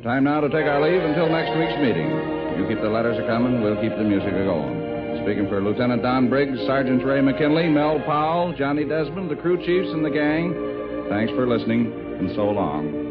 Time now to take our leave until next week's meeting. You keep the letters a-coming, we'll keep the music a-going. Speaking for Lieutenant Don Briggs, Sergeants Ray McKinley, Mel Powell, Johnny Desmond, the crew chiefs, and the gang, thanks for listening, and so long.